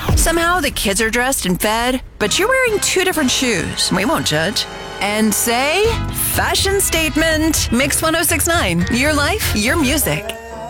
Somehow the kids are dressed and fed, but you're wearing 2 different shoes. We won't judge. And say, fashion statement. Mix 1069. Your life, your music.